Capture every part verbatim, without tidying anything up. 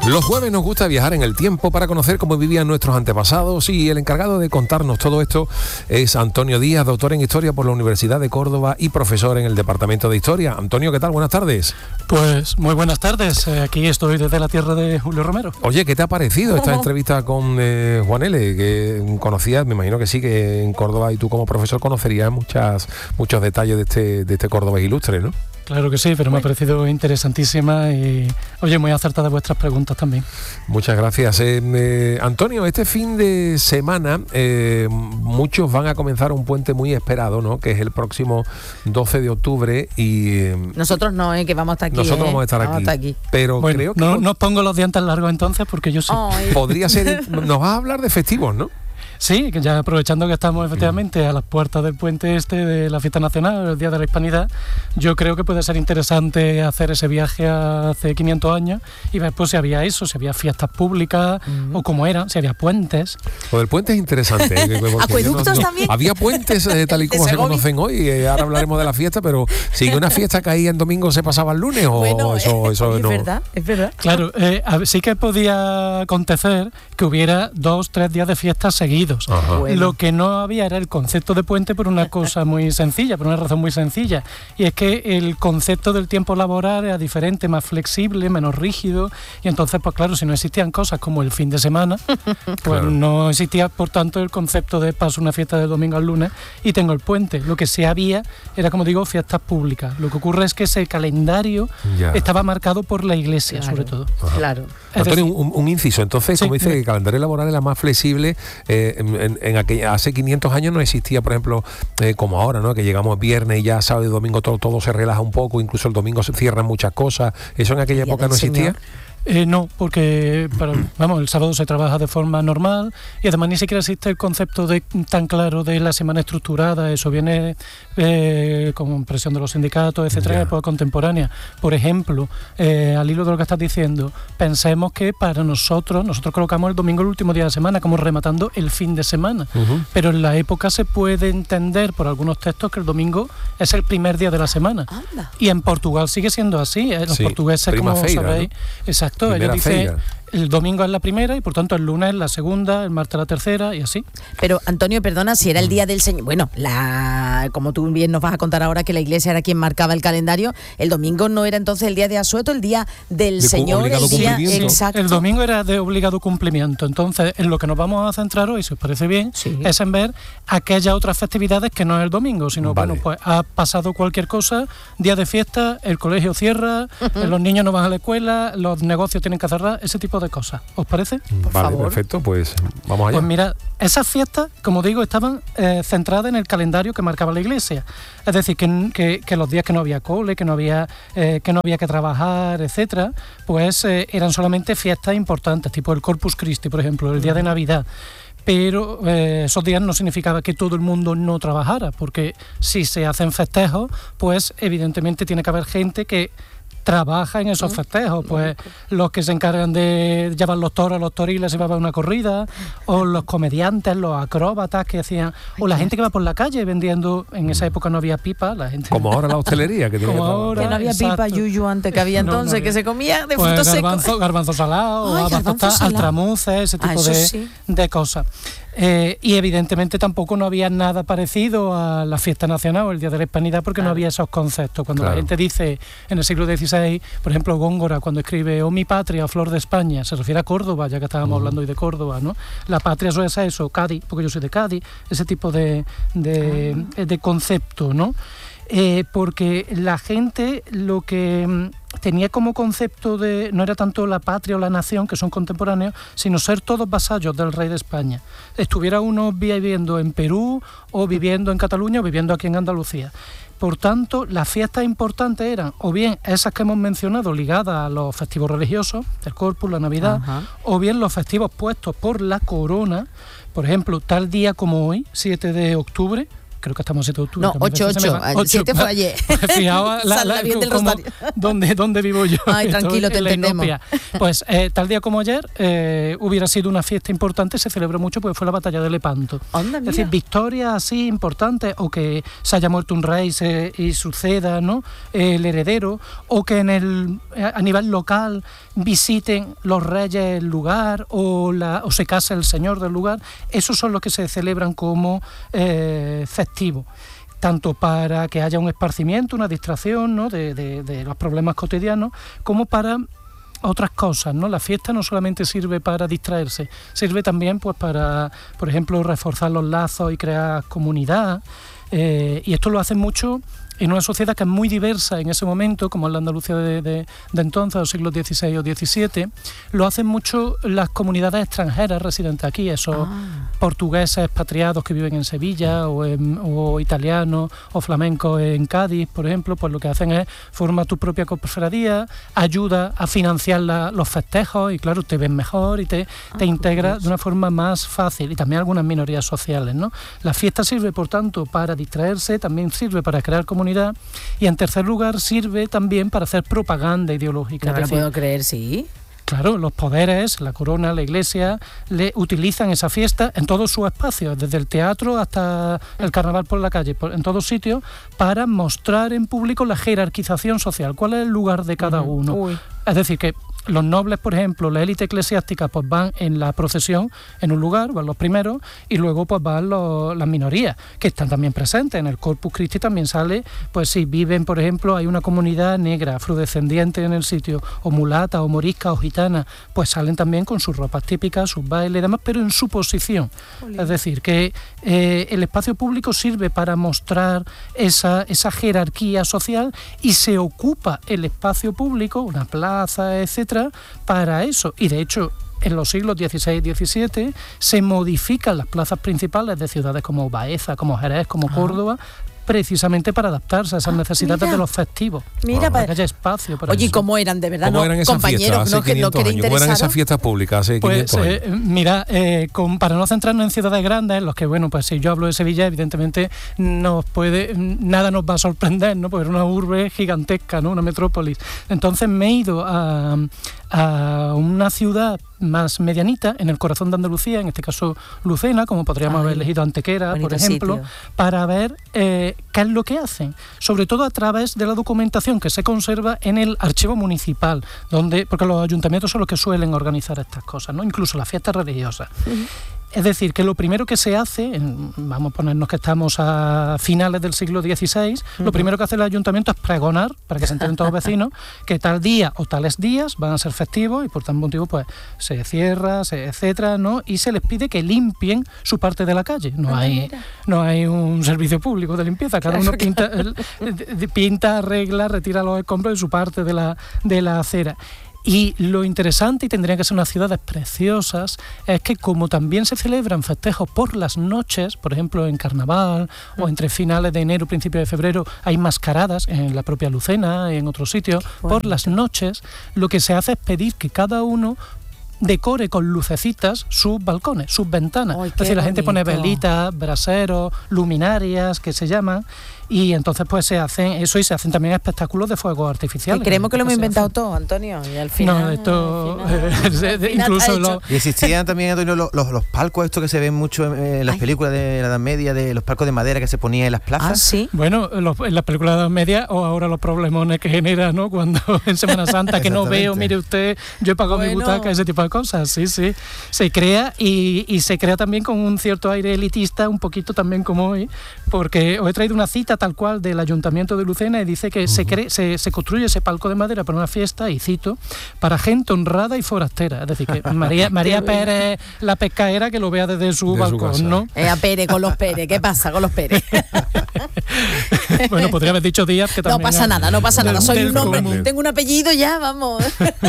Los jueves nos gusta viajar en el tiempo para conocer cómo vivían nuestros antepasados, y el encargado de contarnos todo esto es Antonio Díaz, doctor en Historia por la Universidad de Córdoba y profesor en el Departamento de Historia. Antonio, ¿qué tal? Buenas tardes. Pues muy buenas tardes, eh, aquí estoy desde la tierra de Julio Romero. Oye, ¿qué te ha parecido esta entrevista con eh, Juan L? Que conocías, me imagino que sí, que en Córdoba y tú como profesor conocerías muchas, muchos detalles de este, de este Córdoba ilustre, ¿no? Claro que sí, pero me ha parecido interesantísima y, oye, muy acertadas vuestras preguntas también. Muchas gracias. Eh, eh, Antonio, este fin de semana eh, muchos van a comenzar un puente muy esperado, ¿no? Que es el próximo doce de octubre y... Eh, nosotros no, eh, que vamos a estar aquí. Nosotros eh, vamos a estar vamos aquí. A estar aquí. Pero bueno, creo que... No, no pongo los dientes largos entonces porque yo sí. Ay. Podría ser... Nos vas a hablar de festivos, ¿no? Sí, que ya aprovechando que estamos efectivamente a las puertas del puente este de la Fiesta Nacional, el Día de la Hispanidad, yo creo que puede ser interesante hacer ese viaje hace quinientos años y ver pues si había eso, si había fiestas públicas uh-huh. o cómo eran, si había puentes. Lo del puente es interesante. ¿eh? ¿Acueductos no, también? Había puentes eh, tal y como se conocen hoy, eh, ahora hablaremos de la fiesta, pero si una fiesta caía en domingo se pasaba el lunes o bueno, eso, eh, eso es no... verdad, es verdad. Claro, eh, sí que podía acontecer que hubiera dos, tres días de fiestas seguidos. Bueno. Lo que no había era el concepto de puente por una cosa muy sencilla, por una razón muy sencilla, y es que el concepto del tiempo laboral era diferente, más flexible, menos rígido, y entonces, pues claro, si no existían cosas como el fin de semana, pues claro. no existía, por tanto, el concepto de paso una fiesta del domingo al lunes y tengo el puente. Lo que sí había era, como digo, fiestas públicas. Lo que ocurre es que ese calendario ya. estaba marcado por la Iglesia, claro. sobre todo. Ajá. Claro. Antonio, un, un inciso. Entonces, sí, como dice, que el calendario laboral era más flexible. Eh, en, en, en aquella, hace quinientos años no existía, por ejemplo, eh, como ahora, ¿no? Que llegamos viernes y ya sábado y domingo todo, todo se relaja un poco, incluso el domingo se cierran muchas cosas. ¿Eso en aquella época no existía? Señor. Eh, no, porque pero, vamos, el sábado se trabaja de forma normal y además ni siquiera existe el concepto de, tan claro de la semana estructurada. Eso viene eh, con presión de los sindicatos, etcétera, en la época contemporánea. Por ejemplo, eh, al hilo de lo que estás diciendo, pensemos que para nosotros, nosotros colocamos el domingo el último día de la semana, como rematando el fin de semana, uh-huh. pero en la época se puede entender por algunos textos que el domingo es el primer día de la semana. Anda. Y en Portugal sigue siendo así, ¿eh? Los sí, portugueses, como feira, sabéis, ¿no? exacto. Ellos dicen el domingo es la primera y por tanto el lunes es la segunda, el martes la tercera y así. Pero Antonio, perdona, si era el día del Señor, bueno, la como tú bien nos vas a contar ahora que la Iglesia era quien marcaba el calendario, el domingo no era entonces el día de Asueto, el día del de Señor, el día exacto. El domingo era de obligado cumplimiento. Entonces, en lo que nos vamos a centrar hoy, si os parece bien, sí. es en ver aquellas otras festividades que no es el domingo, sino vale. bueno, pues ha pasado cualquier cosa, día de fiesta, el colegio cierra, uh-huh. los niños no van a la escuela, los negocios tienen que cerrar, ese tipo de cosas. ¿Os parece? Por vale, favor. Perfecto, pues vamos allá. Pues mira, esas fiestas, como digo, estaban eh, centradas en el calendario que marcaba la Iglesia. Es decir, que, que, que los días que no había cole, que no había, eh, que no había que trabajar, etcétera, pues eh, eran solamente fiestas importantes, tipo el Corpus Christi, por ejemplo, el día de Navidad. Pero eh, esos días no significaba que todo el mundo no trabajara, porque si se hacen festejos, pues evidentemente tiene que haber gente que trabaja en esos festejos, pues los que se encargan de llevar los toros, los toriles y va a una corrida, o los comediantes, los acróbatas que hacían, o la gente que va por la calle vendiendo, en esa época no había pipa, la gente... Como ahora la hostelería, que tiene Como que ahora, que no había exacto. pipa, yuyu antes, que había entonces, no, no había. Que se comía de pues frutos garbanzo, secos. Garbanzo salado, Ay, garbanzo salado. altramuces, ese tipo ah, de, sí. de cosas. Eh, y evidentemente tampoco no había nada parecido a la fiesta nacional o el Día de la Hispanidad porque claro. no había esos conceptos. Cuando claro. la gente dice en el siglo dieciséis, por ejemplo Góngora cuando escribe "Oh mi patria, flor de España", se refiere a Córdoba, ya que estábamos uh-huh. hablando hoy de Córdoba, ¿no? La patria suele ser eso, Cádiz, porque yo soy de Cádiz, ese tipo de, de, uh-huh. de concepto, ¿no? Eh, porque la gente lo que tenía como concepto de no era tanto la patria o la nación, que son contemporáneos, sino ser todos vasallos del rey de España. Estuviera uno viviendo en Perú o viviendo en Cataluña o viviendo aquí en Andalucía. Por tanto, las fiestas importantes eran o bien esas que hemos mencionado ligadas a los festivos religiosos, el Corpus, la Navidad, Ajá. o bien los festivos puestos por la corona, por ejemplo, tal día como hoy, siete de octubre, creo que estamos siete de octubre. No, ocho, ocho, el siete fue ayer. Pues fijaos la, la, la, como, donde, donde vivo yo. Ay, tranquilo, te entendemos. Pues eh, tal día como ayer eh, hubiera sido una fiesta importante, se celebró mucho porque fue la batalla de Lepanto. Onda, es decir, victorias así importantes, o que se haya muerto un rey se, y suceda, ¿no?, el heredero, o que en el a nivel local visiten los reyes el lugar, o, la, o se case el señor del lugar. Esos son los que se celebran como eh, festivos, tanto para que haya un esparcimiento, una distracción, ¿no?, de, de, de los problemas cotidianos, como para otras cosas, ¿no? La fiesta no solamente sirve para distraerse, sirve también, pues, para, por ejemplo, reforzar los lazos y crear comunidad, eh, y esto lo hacen mucho en una sociedad que es muy diversa en ese momento, como es la Andalucía de, de, de entonces, los siglos dieciséis o diecisiete, lo hacen mucho las comunidades extranjeras residentes aquí, esos ah. portugueses expatriados que viven en Sevilla, o, en, o italianos o flamencos en Cádiz, por ejemplo. Pues lo que hacen es formar tu propia cofradía, ayuda a financiar la, los festejos, y claro, te ven mejor y te, ah, te integra de una forma más fácil, y también algunas minorías sociales, ¿no? La fiesta sirve, por tanto, para distraerse, también sirve para crear comunidad, y en tercer lugar sirve también para hacer propaganda ideológica. No me lo puedo creer, sí. Claro, los poderes, la corona, la iglesia, le utilizan esa fiesta en todos sus espacios, desde el teatro hasta el carnaval por la calle, por, en todos sitios, para mostrar en público la jerarquización social, cuál es el lugar de cada uh-huh. uno. Uy. Es decir, que los nobles, por ejemplo, la élite eclesiástica, pues van en la procesión en un lugar, van los primeros, y luego pues van los, las minorías, que están también presentes. En el Corpus Christi también sale, pues si viven, por ejemplo, hay una comunidad negra, afrodescendiente en el sitio, o mulata, o morisca, o gitana, pues salen también con sus ropas típicas, sus bailes y demás, pero en su posición. Olé. Es decir, que eh, el espacio público sirve para mostrar esa, esa jerarquía social, y se ocupa el espacio público, una plaza, etcétera, para eso. Y de hecho, en los siglos dieciséis y diecisiete se modifican las plazas principales de ciudades como Baeza, como Jerez, como ah. Córdoba, precisamente para adaptarse a esas ah, necesidades mira. de los festivos. Mira, para que haya espacio para Oye, eso. ¿cómo eran de verdad? ¿Cómo no, eran esas compañeros, fiestas hace no, que, no años? ¿Cómo eran esas fiestas públicas hace pues, quinientos años? Eh, mira, eh, con, para no centrarnos en ciudades grandes, en los que, bueno, pues si yo hablo de Sevilla, evidentemente nos puede, nada nos va a sorprender, ¿no? Porque era una urbe gigantesca, ¿no? Una metrópolis. Entonces me he ido a, a una ciudad más medianita, en el corazón de Andalucía, en este caso Lucena, como podríamos Ay, haber elegido Antequera, por ejemplo, sitio. para ver eh, qué es lo que hacen, sobre todo a través de la documentación que se conserva en el archivo municipal, donde, porque los ayuntamientos son los que suelen organizar estas cosas, ¿no? Incluso las fiestas religiosas. Uh-huh. Es decir, que lo primero que se hace, en, vamos a ponernos que estamos a finales del siglo dieciséis, uh-huh. lo primero que hace el ayuntamiento es pregonar, para que se enteren todos los vecinos, que tal día o tales días van a ser festivos, y por tal motivo pues se cierra, se, etcétera, ¿no? Y se les pide que limpien su parte de la calle. No, hay, no hay un servicio público de limpieza, cada uno pinta, el, pinta, arregla, retira los escombros de su parte de la, de la acera. Y lo interesante, y tendrían que ser unas ciudades preciosas, es que como también se celebran festejos por las noches, por ejemplo en carnaval, o entre finales de enero, principios de febrero, hay mascaradas en la propia Lucena, en otros sitios, bueno. por las noches, lo que se hace es pedir que cada uno decore con lucecitas sus balcones, sus ventanas. Ay, es decir, la gente pone velitas, braseros, luminarias, que se llaman, y entonces pues se hacen eso, y se hacen también espectáculos de fuegos artificiales. Y creemos que lo hemos inventado todo, Antonio, y al final... No, esto... Al final, eh, incluso lo... Y existían también, Antonio, los, los, los palcos estos que se ven mucho en, en las Ay. películas de la Edad Media, de los palcos de madera que se ponían en las plazas. Ah, ¿sí? Bueno, los, en las películas de la Edad Media, o ahora los problemones que genera, ¿no? Cuando en Semana Santa que no veo, mire usted, yo he pagado bueno. mi butaca, ese tipo de cosas, sí, sí. Se crea, y, y se crea también con un cierto aire elitista, un poquito también como hoy, porque os he traído una cita tal cual del Ayuntamiento de Lucena, y dice que uh-huh. se, cree, se, se construye ese palco de madera para una fiesta, y cito, para gente honrada y forastera. Es decir, que María, María Pérez, la pescaera, que lo vea desde su de balcón, su ¿no? Eh, a Pérez, con los Pérez, ¿qué pasa con los Pérez? Bueno, podría haber dicho Díaz, que también... No pasa nada, no pasa nada, soy un hombre, tengo un apellido ya, vamos.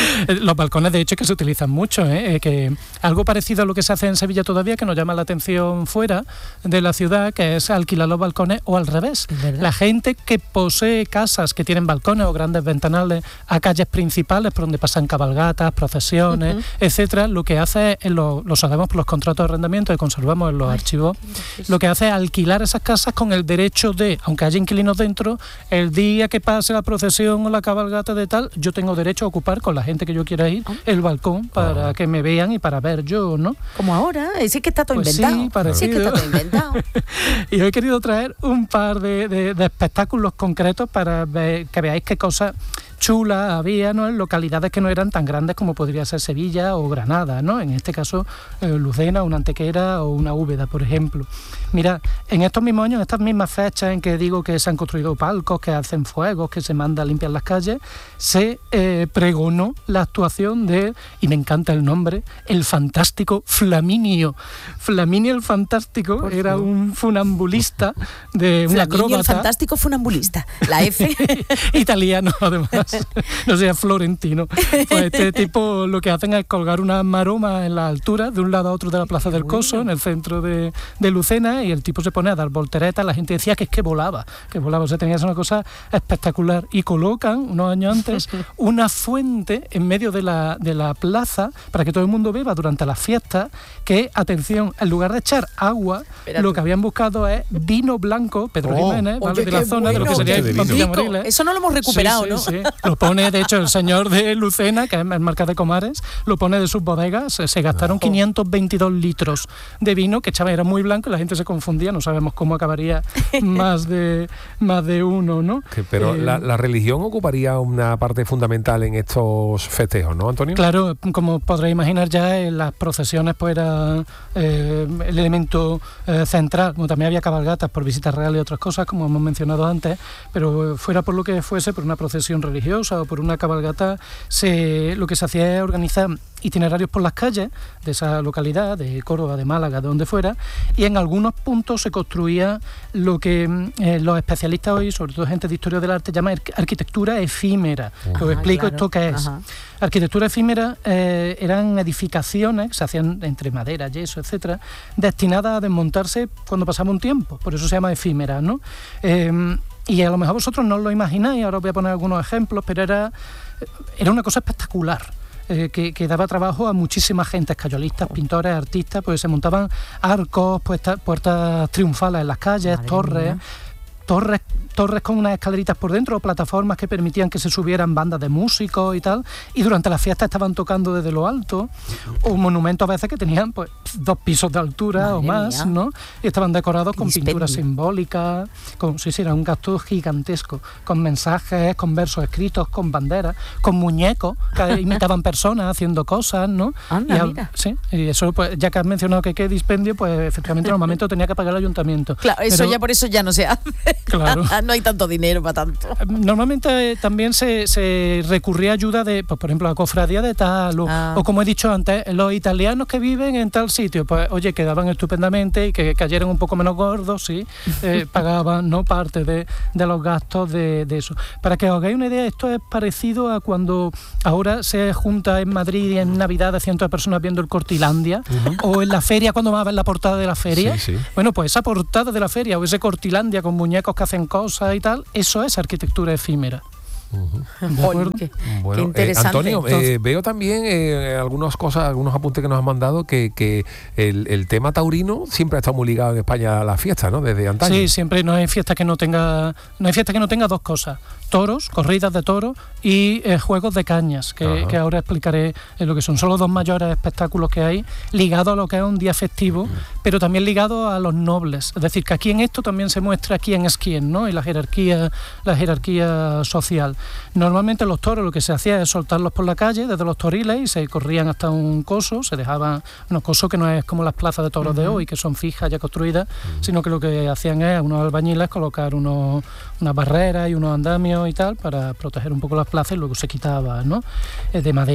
Los balcones, de hecho, que se utilizan mucho, ¿eh? Que algo parecido a lo que se hace en Sevilla todavía, que nos llama la atención fuera de la ciudad, que es alquilar los balcones, o al revés. La gente que posee casas que tienen balcones o grandes ventanales a calles principales por donde pasan cabalgatas, procesiones, uh-huh. etcétera, lo que hace, es, lo, lo sabemos por los contratos de arrendamiento que conservamos en los Ay, archivos, lo que hace es alquilar esas casas con el derecho de, aunque haya inquilinos dentro, el día que pase la procesión o la cabalgata de tal, yo tengo derecho a ocupar con la gente que yo quiera ir el balcón para oh. que me vean y para ver yo, ¿no? Como ahora, es que está todo pues inventado. Sí, parecido. Sí, que está todo inventado. Y hoy he querido traer un par de, de, de espectáculos concretos para ver, que veáis qué cosas chulas había, ¿no?, en localidades que no eran tan grandes como podría ser Sevilla o Granada, ¿no? En este caso, eh, Lucena, una Antequera o una Úbeda, por ejemplo. Mira, en estos mismos años, en estas mismas fechas en que digo que se han construido palcos, que hacen fuegos, que se manda a limpiar las calles, se eh, pregonó la actuación de, y me encanta el nombre, el fantástico Flaminio. Flaminio el Fantástico por era favor. un funambulista, de un acróbata. Flaminio el Fantástico funambulista, la F. Italiano, además. No sea florentino. Pues este tipo lo que hacen es colgar una maroma en la altura, de un lado a otro de la Plaza del Coso, en el centro de, de Lucena, y el tipo se pone a dar volteretas. La gente decía que es que volaba, que volaba, o sea, tenía una cosa espectacular. Y colocan, unos años antes, una fuente en medio de la, de la plaza para que todo el mundo beba durante las fiestas, que, atención, en lugar de echar agua, Espérate. lo que habían buscado es vino blanco, Pedro oh, Jiménez, ¿vale? Oye, de la zona, bueno, de lo que sería el Pampilla Moriles. Eso no lo hemos recuperado, sí, sí, ¿no? Sí. Lo pone, de hecho, el señor de Lucena, que es el Marqués de Comares, lo pone de sus bodegas. Se, se gastaron quinientos veintidós litros de vino, que echaba, era muy blanco y la gente se confundía, no sabemos cómo acabaría más de más de uno, ¿no? Que, pero eh, la, la religión ocuparía una parte fundamental en estos festejos, ¿no, Antonio? Claro, como podréis imaginar ya, en las procesiones pues era eh, el elemento eh, central. Como también había cabalgatas por visitas reales y otras cosas, como hemos mencionado antes, pero fuera por lo que fuese, por una procesión religiosa o por una cabalgata, se, lo que se hacía es organizar itinerarios por las calles de esa localidad, de Córdoba, de Málaga, de donde fuera, y en algunos puntos se construía lo que eh, los especialistas hoy, sobre todo gente de historia del arte, llaman arquitectura efímera. Ajá, Os explico claro. esto qué es. Ajá. Arquitectura efímera eh, eran edificaciones que se hacían entre madera, yeso, etcétera, destinadas a desmontarse cuando pasaba un tiempo, por eso se llama efímera, ¿no? Eh, y a lo mejor vosotros no os lo imagináis, ahora os voy a poner algunos ejemplos, pero era, era una cosa espectacular. Eh, que, que daba trabajo a muchísima gente, escayolistas, pintores, artistas, pues se montaban arcos, puertas, puertas triunfales en las calles, Madre torres, mía. torres torres con unas escaleritas por dentro, o plataformas que permitían que se subieran bandas de músicos y tal, y durante las fiestas estaban tocando desde lo alto, o monumentos a veces que tenían pues dos pisos de altura Madre o más, mía. ¿no? Y estaban decorados con Dispendio. pinturas simbólicas, con, sí, sí, era un gasto gigantesco, con mensajes, con versos escritos, con banderas, con muñecos que imitaban personas haciendo cosas, ¿no? Anda, y, al, mira. Sí, y eso, pues, ya que has mencionado que qué dispendio, pues efectivamente en el momento tenía que pagar el ayuntamiento. Claro, eso Pero, ya por eso ya no se hace. Claro. No hay tanto dinero para tanto. Normalmente también se, se recurría a ayuda de, pues, por ejemplo, a cofradía de tal, o, ah. o como he dicho antes, los italianos que viven en tal sitio, pues oye, quedaban estupendamente y que cayeran un poco menos gordos, sí, eh, pagaban no parte de, de los gastos de, de eso. Para que os hagáis una idea, esto es parecido a cuando ahora se junta en Madrid y en Navidad cientos de personas viendo el Cortilandia, uh-huh. o en la feria cuando más ven la portada de la feria. Sí, sí. Bueno, pues esa portada de la feria o ese Cortilandia con muñecos que hacen cosas y tal, eso es arquitectura efímera. Uh-huh. Bueno, qué, bueno qué interesante. Eh, Antonio, eh, veo también eh, algunas cosas, algunos apuntes que nos han mandado que, que el, el tema taurino siempre ha estado muy ligado en España a la fiesta, ¿no? Desde antaño. Sí, siempre no hay fiesta que no tenga, no hay fiesta que no tenga dos cosas: toros, corridas de toros y eh, juegos de cañas, que, que ahora explicaré eh, lo que son. Son los dos mayores espectáculos que hay, ligados a lo que es un día festivo, uh-huh. pero también ligados a los nobles. Es decir, que aquí en esto también se muestra quién es quién, ¿no? Y la jerarquía, la jerarquía social. Normalmente los toros lo que se hacía es soltarlos por la calle desde los toriles y se corrían hasta un coso, se dejaban unos cosos que no es como las plazas de toros uh-huh. de hoy, que son fijas ya construidas, uh-huh. sino que lo que hacían es unos albañiles colocar unos, unas barreras y unos andamios y tal para proteger un poco las plazas, y luego se quitaba, ¿no? de madera.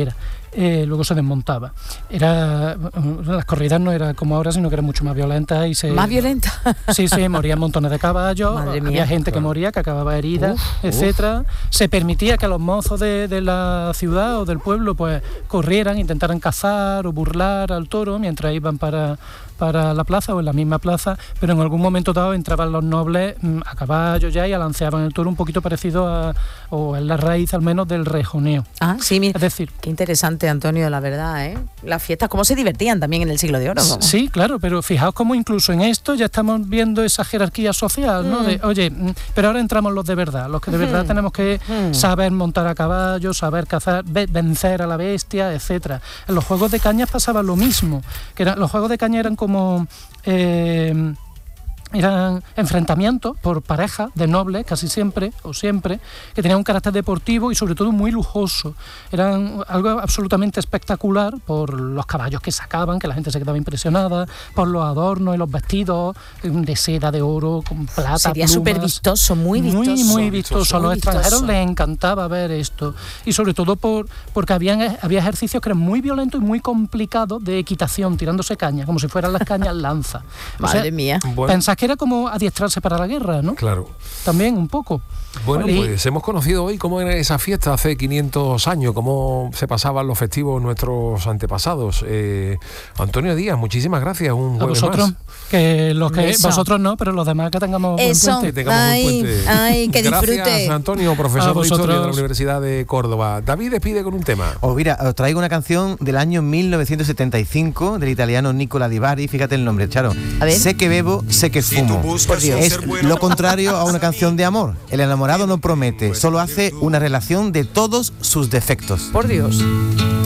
eh, luego se desmontaba. Era, las corridas no era como ahora, sino que eran mucho más violentas. Y se, ¿Más violentas? Sí, sí, morían montones de caballos, Madre había mía. gente que moría, que acababa herida, uf, etcétera. Uf. Se permitía que los mozos de, de la ciudad o del pueblo pues corrieran, intentaran cazar o burlar al toro mientras iban para... para la plaza o en la misma plaza, pero en algún momento dado entraban los nobles mmm, a caballo ya y alanceaban el toro un poquito parecido a, o en la raíz al menos del rejoneo. Ah, sí, mira, es decir, qué interesante, Antonio, la verdad, ¿eh? Las fiestas, cómo se divertían también en el Siglo de Oro. ¿Cómo? Sí, claro, pero fijaos cómo incluso en esto ya estamos viendo esa jerarquía social, ¿no? Mm. De, oye, pero ahora entramos los de verdad, los que de verdad mm. tenemos que mm. saber montar a caballo, saber cazar, vencer a la bestia, etcétera. En los juegos de cañas pasaba lo mismo, que eran, los juegos de caña eran como como eh, eran enfrentamientos por pareja de nobles, casi siempre, o siempre, que tenían un carácter deportivo y sobre todo muy lujoso. Eran algo absolutamente espectacular por los caballos que sacaban, que la gente se quedaba impresionada, por los adornos y los vestidos de seda, de oro, con plata, sería plumas. Súper vistoso, muy vistoso. Muy, muy vistoso. A los muy extranjeros vistoso. Les encantaba ver esto. Y sobre todo por porque habían, había ejercicios que eran muy violentos y muy complicados de equitación, tirándose cañas, como si fueran las cañas lanza. Madre o sea, mía. Bueno. Pensás que era como adiestrarse para la guerra, ¿no? Claro. También un poco. Bueno, y, pues hemos conocido hoy cómo era esa fiesta hace quinientos años, cómo se pasaban los festivos nuestros antepasados. Eh, Antonio Díaz, muchísimas gracias. Un a vosotros, más. que los que Eso. vosotros no, pero los demás que tengamos Eso. buen puente. Que tengamos Ay, buen puente. ay, que disfrute. Gracias, Antonio, profesor A de Historia de la vosotros. Universidad de Córdoba. David despide con un tema. Os mira, os traigo una canción del año mil novecientos setenta y cinco del italiano Nicola Di Bari. Fíjate el nombre, Charo. A ver. Sé que bebo, sé que fumo. Por Dios. Es lo contrario a una canción de amor. El enamorado no promete, solo hace una relación de todos sus defectos. Por Dios.